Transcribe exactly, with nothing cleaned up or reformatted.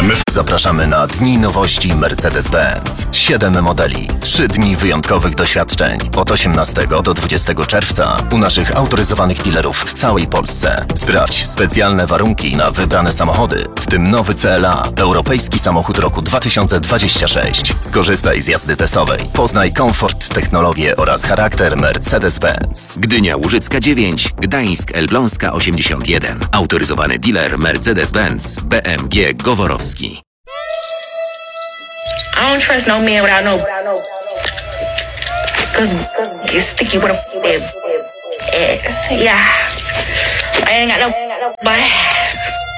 Zapraszamy na Dni Nowości Mercedes-Benz. Siedem modeli, trzy dni wyjątkowych doświadczeń. Od osiemnastego do dwudziestego czerwca u naszych autoryzowanych dealerów w całej Polsce. Sprawdź specjalne warunki na wybrane samochody, w tym nowy C L A, europejski samochód roku dwa tysiące dwudziesty szósty. Skorzystaj z jazdy testowej. Poznaj komfort, technologię oraz charakter Mercedes-Benz. Gdynia Łużycka dziewięć, Gdańsk Elbląska osiemdziesiąt jeden. Autoryzowany dealer Mercedes-Benz B M G Goworowski. I don't trust no man without no, cause get sticky with a, yeah, I ain't got no, but